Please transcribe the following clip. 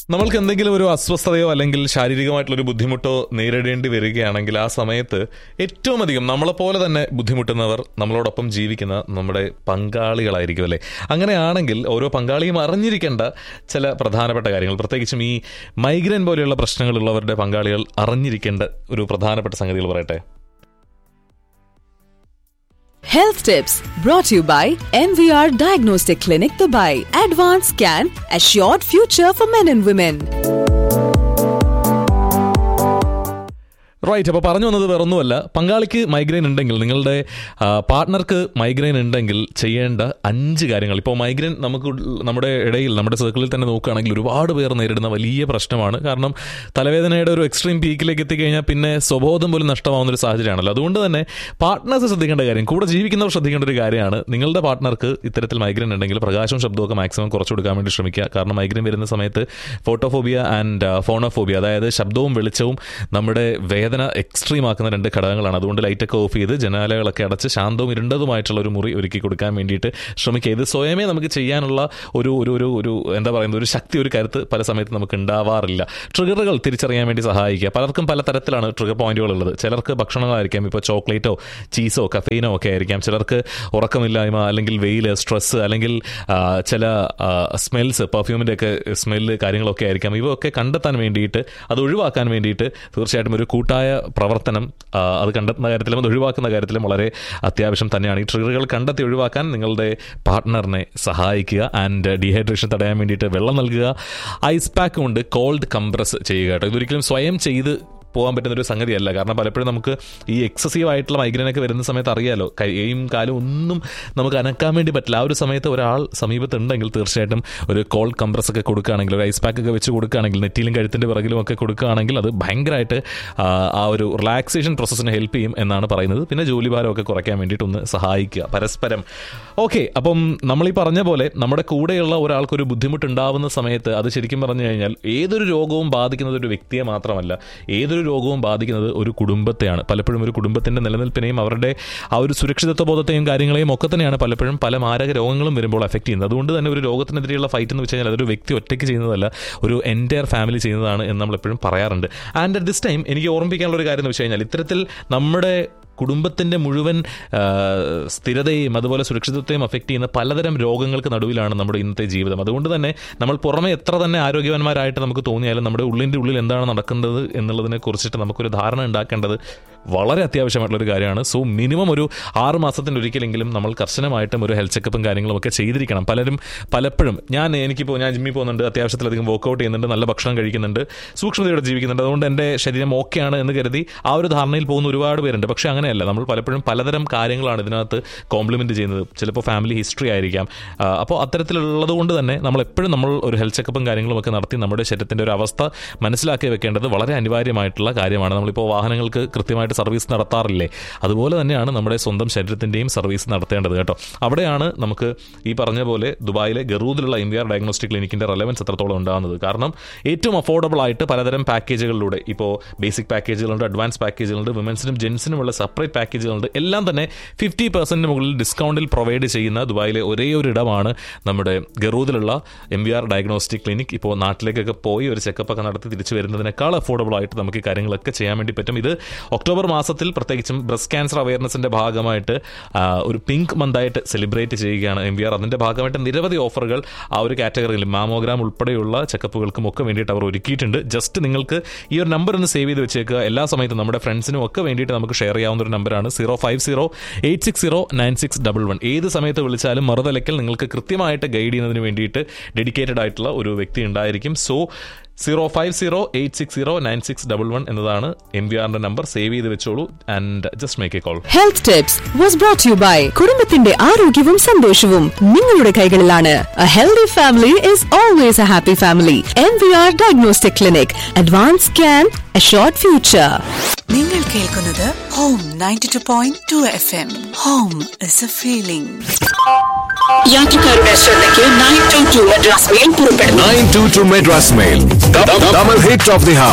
നമ്മൾക്ക് എന്തെങ്കിലും ഒരു അസ്വസ്ഥതയോ അല്ലെങ്കിൽ ശാരീരികമായിട്ടുള്ളൊരു ബുദ്ധിമുട്ടോ നേരിടേണ്ടി വരികയാണെങ്കിൽ ആ സമയത്ത് ഏറ്റവും അധികം നമ്മളെപ്പോലെ തന്നെ ബുദ്ധിമുട്ടുന്നവർ നമ്മളോടൊപ്പം ജീവിക്കുന്ന നമ്മുടെ പങ്കാളികളായിരിക്കും അല്ലേ. അങ്ങനെയാണെങ്കിൽ ഓരോ പങ്കാളിയും അറിഞ്ഞിരിക്കേണ്ട ചില പ്രധാനപ്പെട്ട കാര്യങ്ങൾ, പ്രത്യേകിച്ചും ഈ മൈഗ്രെയിൻ പോലെയുള്ള പ്രശ്നങ്ങളുള്ളവരുടെ പങ്കാളികൾ അറിഞ്ഞിരിക്കേണ്ട ഒരു പ്രധാനപ്പെട്ട സംഗതികൾ പറയട്ടെ. Health Tips brought to you by MVR Diagnostic Clinic, Dubai. Advanced Scan, assured future for men and women. Right. അപ്പോൾ പറഞ്ഞു വന്നത് വേറൊന്നുമല്ല, പങ്കാളിക്ക് മൈഗ്രെയിൻ ഉണ്ടെങ്കിൽ, നിങ്ങളുടെ പാർട്ട്ണർക്ക് മൈഗ്രെയിൻ ഉണ്ടെങ്കിൽ ചെയ്യേണ്ട 5 കാര്യങ്ങൾ. ഇപ്പോൾ മൈഗ്രെയിൻ നമ്മുടെ ഇടയിൽ, നമ്മുടെ സർക്കിളിൽ തന്നെ നോക്കുകയാണെങ്കിൽ ഒരുപാട് പേർ നേരിടുന്ന വലിയ പ്രശ്നമാണ്. കാരണം തലവേദനയുടെ ഒരു എക്സ്ട്രീം പീക്കിലേക്ക് എത്തിക്കഴിഞ്ഞാൽ പിന്നെ സ്വബോധം പോലും നഷ്ടമാവുന്ന ഒരു സാഹചര്യമാണല്ലോ. അതുകൊണ്ട് തന്നെ പാർട്ട്നേഴ്സ് ശ്രദ്ധിക്കേണ്ട കാര്യം, കൂടെ ജീവിക്കുന്നവർ ശ്രദ്ധിക്കേണ്ട ഒരു കാര്യമാണ്, നിങ്ങളുടെ പാർട്ട്ണർക്ക് ഇത്തരത്തിൽ മൈഗ്രെയിൻ ഉണ്ടെങ്കിൽ പ്രകാശവും ശബ്ദമൊക്കെ മാക്സിമം കുറച്ചു കൊടുക്കാൻ വേണ്ടി ശ്രമിക്കുക. കാരണം മൈഗ്രെയിൻ വരുന്ന സമയത്ത് ഫോട്ടോഫോബിയ ആൻഡ് ഫോണോഫോബിയ, അതായത് ശബ്ദവും വെളിച്ചവും നമ്മുടെ വേദന എക്സ്ട്രീം ആക്കുന്ന 2 ഘടകങ്ങളാണ്. അതുകൊണ്ട് ലൈറ്റൊക്കെ ഓഫ് ചെയ്ത് ജനാലകളൊക്കെ അടച്ച് ശാന്തവും ഇരുണ്ടതുമായിട്ടുള്ള ഒരു മുറി ഒരുക്കി കൊടുക്കാൻ വേണ്ടിയിട്ട് ശ്രമിക്കുക. ഇത് സ്വയമേ നമുക്ക് ചെയ്യാനുള്ള ഒരു എന്താ പറയുന്നത്, ഒരു ശക്തി, ഒരു കരുത്ത് പല സമയത്ത് നമുക്ക് ഉണ്ടാവാറില്ല. ട്രിഗറുകൾ തിരിച്ചറിയാൻ വേണ്ടി സഹായിക്കുക. പലർക്കും പല തരത്തിലാണ് ട്രിഗർ പോയിന്റുകൾ ഉള്ളത്. ചിലർക്ക് ഭക്ഷണങ്ങളായിരിക്കാം, ഇപ്പോൾ ചോക്ലേറ്റോ ചീസോ കഫീനോ ഒക്കെ ആയിരിക്കാം. ചിലർക്ക് ഉറക്കമില്ലായ്മ, അല്ലെങ്കിൽ വെയിൽ, സ്ട്രെസ്, അല്ലെങ്കിൽ ചില സ്മെൽസ്, പെർഫ്യൂമിൻ്റെ ഒക്കെ സ്മെല്ല് കാര്യങ്ങളൊക്കെ ആയിരിക്കാം. ഇവയൊക്കെ കണ്ടെത്താൻ വേണ്ടിയിട്ട്, അത് ഒഴിവാക്കാൻ വേണ്ടിയിട്ട് തീർച്ചയായിട്ടും ഒരു കൂട്ടായ പ്രവർത്തനം അത് കണ്ടെത്തുന്ന കാര്യത്തിലും അത് ഒഴിവാക്കുന്ന കാര്യത്തിലും വളരെ അത്യാവശ്യം തന്നെയാണ്. ഈ ട്രിഗറുകൾ കണ്ടെത്തി ഒഴിവാക്കാൻ നിങ്ങളുടെ പാർട്ട്ണറിനെ സഹായിക്കുക. ആൻഡ് ഡീഹൈഡ്രേഷൻ തടയാൻ വേണ്ടിയിട്ട് വെള്ളം നൽകുക. ഐസ് പാക്ക് കൊണ്ട് കോൾഡ് കംപ്രസ് ചെയ്യുക കേട്ടോ. ഇതൊരിക്കലും സ്വയം ചെയ്ത് പോകാൻ പറ്റുന്നൊരു സംഗതിയല്ല. കാരണം പലപ്പോഴും നമുക്ക് ഈ എക്സസീവ് ആയിട്ടുള്ള മൈഗ്രെയിനൊക്കെ വരുന്ന സമയത്ത് അറിയാലോ, കൈയും കാലും ഒന്നും നമുക്ക് അനക്കാൻ വേണ്ടി പറ്റില്ല. ആ ഒരു സമയത്ത് ഒരാൾ സമീപത്തുണ്ടെങ്കിൽ തീർച്ചയായിട്ടും ഒരു കോൾഡ് കംപ്രസ് ഒക്കെ കൊടുക്കുകയാണെങ്കിൽ, ഒരു ഐസ് പാക്ക് ഒക്കെ വെച്ച് കൊടുക്കുകയാണെങ്കിൽ, നെറ്റിയിലും കഴുത്തിൻ്റെ പിറകിലും ഒക്കെ കൊടുക്കുകയാണെങ്കിൽ അത് ഭയങ്കരമായിട്ട് ആ ഒരു റിലാക്സേഷൻ പ്രോസസ്സിനെ ഹെൽപ്പ് ചെയ്യും എന്നാണ് പറയുന്നത്. പിന്നെ ജോലിഭാരമൊക്കെ കുറയ്ക്കാൻ വേണ്ടിയിട്ടൊന്ന് സഹായിക്കുക പരസ്പരം. ഓക്കെ, അപ്പം നമ്മളീ പറഞ്ഞ പോലെ നമ്മുടെ കൂടെയുള്ള ഒരാൾക്കൊരു ബുദ്ധിമുട്ടുണ്ടാവുന്ന സമയത്ത് അത് ശരിക്കും പറഞ്ഞു കഴിഞ്ഞാൽ ഏതൊരു രോഗവും ബാധിക്കുന്നത് ഒരു വ്യക്തിയെ മാത്രമല്ല, ഏതൊരു രോഗവും ബാധിക്കുന്നത് ഒരു കുടുംബത്തെയാണ്. പലപ്പോഴും ഒരു കുടുംബത്തിൻ്റെ നിലനിൽപ്പിനെയും അവരുടെ ആ ഒരു സുരക്ഷിതത്വ ബോധത്തെയും കാര്യങ്ങളെയും ഒക്കെ തന്നെയാണ് പലപ്പോഴും പല മാരക രോഗങ്ങളും വരുമ്പോൾ എഫക്ട് ചെയ്യുന്നത്. അതുകൊണ്ട് തന്നെ ഒരു രോഗത്തിനെതിരെയുള്ള ഫൈറ്റ് എന്ന് വെച്ച് കഴിഞ്ഞാൽ അതൊരു വ്യക്തി ഒറ്റയ്ക്ക് ചെയ്യുന്നതല്ല, ഒരു എൻറ്റയർ ഫാമിലി ചെയ്യുന്നതാണ് എന്ന് നമ്മൾ എപ്പോഴും പറയാറുണ്ട്. ആൻഡ് അറ്റ് ദിസ് ടൈം എനിക്ക് ഓർമ്മിപ്പിക്കാനുള്ള ഒരു കാര്യം എന്ന് വെച്ച് കഴിഞ്ഞാൽ, ഇത്തരത്തിൽ നമ്മുടെ കുടുംബത്തിൻ്റെ മുഴുവൻ സ്ഥിരതയും അതുപോലെ സുരക്ഷിതത്വയും അഫക്റ്റ് ചെയ്യുന്ന പലതരം രോഗങ്ങൾക്ക് നടുവിലാണ് നമ്മുടെ ഇന്നത്തെ ജീവിതം. അതുകൊണ്ട് തന്നെ നമ്മൾ പുറമെ എത്ര തന്നെ ആരോഗ്യവാന്മാരായിട്ട് നമുക്ക് തോന്നിയാലും നമ്മുടെ ഉള്ളിൽ എന്താണ് നടക്കുന്നത് എന്നുള്ളതിനെ കുറിച്ചിട്ട് നമുക്കൊരു ധാരണ ഉണ്ടാക്കേണ്ടത് വളരെ അത്യാവശ്യമായിട്ടുള്ളൊരു കാര്യമാണ്. സോ മിനിമം ഒരു 6 മാസത്തിന് ഒരിക്കലെങ്കിലും നമ്മൾ കർശനമായിട്ടും ഒരു ഹെൽത്ത് ചെക്കപ്പും കാര്യങ്ങളും ഒക്കെ ചെയ്തിരിക്കണം. പലപ്പോഴും ഞാൻ ജിമ്മിൽ പോകുന്നുണ്ട്, അത്യാവശ്യത്തിലധികം വർക്കൗട്ട് ചെയ്യുന്നുണ്ട്, നല്ല ഭക്ഷണം കഴിക്കുന്നുണ്ട്, സൂക്ഷ്മതയോടെ ജീവിക്കുന്നുണ്ട്, അതുകൊണ്ട് എൻ്റെ ശരീരം ഓക്കെയാണ് എന്ന് കരുതി ആ ഒരു ധാരണയിൽ പോകുന്ന ഒരുപാട് പേരുണ്ട്. പക്ഷേ അങ്ങനെയല്ല. നമ്മൾ പലപ്പോഴും പലതരം കാര്യങ്ങളാണ് ഇതിനകത്ത് കോംപ്ലിമെൻറ്റ് ചെയ്യുന്നത്. ചിലപ്പോൾ ഫാമിലി ഹിസ്റ്ററി ആയിരിക്കാം. അപ്പോൾ അത്തരത്തിലുള്ളത് കൊണ്ട് തന്നെ നമ്മൾ ഒരു ഹെൽത്ത് ചെക്കപ്പും കാര്യങ്ങളും ഒക്കെ നടത്തി നമ്മുടെ ശരീരത്തിൻ്റെ ഒരു അവസ്ഥ മനസ്സിലാക്കി വെക്കേണ്ടത് വളരെ അനിവാര്യമായിട്ടുള്ള കാര്യമാണ്. നമ്മളിപ്പോൾ വാഹനങ്ങൾക്ക് കൃത്യമായിട്ട് സർവീസ് നടത്താറില്ലേ, അതുപോലെ തന്നെയാണ് നമ്മുടെ സ്വന്തം ശരീരത്തിൻ്റെയും സർവീസ് നടത്തേണ്ടത് കേട്ടോ. അവിടെയാണ് നമുക്ക് ഈ പറഞ്ഞ പോലെ ദുബായിലെ ഗറൂദിലുള്ള MVR ഡയഗ്നോസ്റ്റിക് ക്ലിനിക്കിൻ്റെ റെലവൻസ് എത്രത്തോളം ഉണ്ടാകുന്നത്. കാരണം ഏറ്റവും അഫോർഡബിൾ ആയിട്ട് പലതരം പാക്കേജുകളിലൂടെ, ഇപ്പോൾ ബേസിക് പാക്കേജുകളുണ്ട്, അഡ്വാൻസ് പാക്കേജുകളുണ്ട്, വിമൻസിനും ജെൻസിനുമുള്ള സെപ്പറേറ്റ് പാക്കേജുകളുണ്ട്, എല്ലാം തന്നെ 50% മുകളിൽ ഡിസ്കൗണ്ടിൽ പ്രൊവൈഡ് ചെയ്യുന്ന ദുബായിലെ ഒരേ ഒരു ഇടമാണ് നമ്മുടെ ഗറൂദിലുള്ള MVR ഡയഗ്നോസ്റ്റിക് ക്ലിനിക്. ഇപ്പോൾ നാട്ടിലേക്കൊക്കെ പോയി ഒരു ചെക്കപ്പൊക്കെ നടത്തി തിരിച്ചു വരുന്നതിനേക്കാൾ അഫോർഡബിൾ ആയിട്ട് നമുക്ക് ഈ കാര്യങ്ങളൊക്കെ ചെയ്യാൻ വേണ്ടി പറ്റും. ഇത് ഒക്ടോബർ മാസത്തിൽ പ്രത്യേകിച്ചും ബ്രസ്റ്റ് ക്യാൻസർ അവയർനെസിന്റെ ഭാഗമായിട്ട് ഒരു പിങ്ക് മന്തായിട്ട് സെലിബ്രേറ്റ് ചെയ്യുകയാണ് MVR. അതിന്റെ ഭാഗമായിട്ട് നിരവധി ഓഫറുകൾ ആ ഒരു കാറ്റഗറിയിൽ മാമോഗ്രാം ഉൾപ്പെടെയുള്ള ചെക്കപ്പുകൾക്കും ഒക്കെ വേണ്ടിയിട്ട് അവർ ഒരുക്കിയിട്ടുണ്ട്. ജസ്റ്റ് നിങ്ങൾക്ക് ഈ ഒരു നമ്പർ ഒന്ന് സേവ് ചെയ്ത് വെച്ചേക്കുക. എല്ലാ സമയത്തും നമ്മുടെ ഫ്രണ്ട്സിനും ഒക്കെ വേണ്ടിയിട്ട് നമുക്ക് ഷെയർ ചെയ്യാവുന്ന ഒരു നമ്പറാണ് 050-860-9611. ഏത് സമയത്ത് വിളിച്ചാലും മറുതലയ്ക്കൽ നിങ്ങൾക്ക് കൃത്യമായിട്ട് ഗൈഡ് ചെയ്യുന്നതിന് വേണ്ടിയിട്ട് ഡെഡിക്കേറ്റഡ് ആയിട്ടുള്ള ഒരു വ്യക്തി ഉണ്ടായിരിക്കും. സോ 050-860-9611 എന്നതാണ് MVRന്റെ നമ്പർ. സേവ് ചെയ്ത് വെച്ചോളൂ and just make A call. Health tips was brought you by കുടുംബത്തിന്റെ ആരോഗ്യവും സന്തോഷവും നിങ്ങളുടെ കൈകളിലാണ്. A healthy family is always a happy family. MVR Diagnostic Clinic. Advanced Scan, assured future. നിങ്ങൾ കേൾക്കുന്നത് home 92.2 FM. Home is a feeling. യാത്രക്കാരുടെ ശ്രദ്ധയ്ക്ക് 922 Madras mail പുറപ്പെടുന്നു. 922 Madras mail, double hit of the hour.